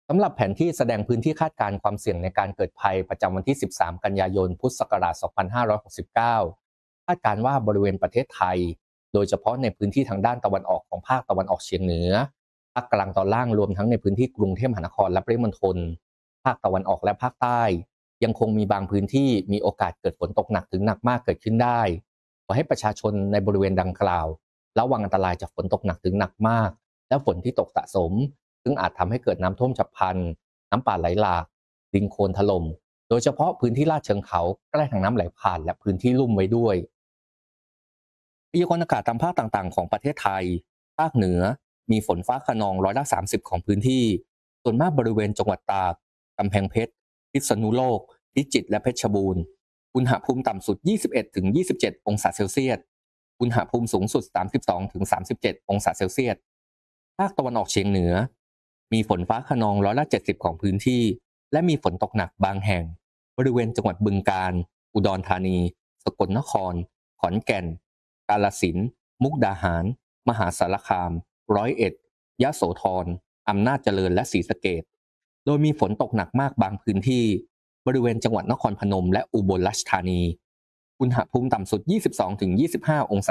สำหรับแผนที่แสดงพื้นที่คาดการณ์ความเสี่ยงในการเกิดภัยประจำวันที่ 13 กันยายน พุทธศักราช 2569 คาดการณ์ว่าบริเวณประเทศไทย โดยเฉพาะในพื้นที่ทางด้านตะวันออกของภาคตะวันออกเฉียงเหนือ ภาคกลางตอนล่างรวมทั้งในพื้นที่กรุงเทพมหานครและปริมณฑล ภาคตะวันออกและภาคใต้ ยังคงมีบางพื้นที่มีโอกาสเกิดฝนตกหนักถึงหนักมากเกิดขึ้นได้ ขอให้ประชาชนในบริเวณดังกล่าวระวังอันตรายจากฝนตกหนักถึงหนักมากและฝนที่ตกสะสมซึ่งอาจทำให้เกิดน้ำท่วมฉับพลันน้ำป่าไหลหลากดินโคลนถล่มโดยเฉพาะพื้นที่ลาดเชิงเขาใกล้ทางน้ำไหลผ่านและพื้นที่ลุ่มไว้ด้วยพยากรณ์อากาศตามภาคต่างๆของประเทศไทยภาคเหนือมีฝนฟ้าคะนอง30%ของพื้นที่ส่วนมากบริเวณจังหวัดตากกำแพงเพชรพิษณุโลกพิจิตรและเพชรบูรณ์อุณหภูมิต่ำสุด 21-27 องศาเซลเซียสอุณหภูมิสูงสุด 32-37 องศาเซลเซียสภาคตะวันออกเฉียงเหนือมีฝนฟ้าคะนอง70%ของพื้นที่และมีฝนตกหนักบางแห่งบริเวณจังหวัดบึงกาฬอุดรธานีสกลนครขอนแก่นกาฬสินธุ์มุกดาหารมหาสารคาม101ยะโสธรอำนาจเจริญและศรีสะเกษโดยมีฝนตกหนักมากบางพื้นที่บริเวณจังหวัดนครพนมและอุบลราชธานีอุณหภูมิต่ำสุด 22-25 องศา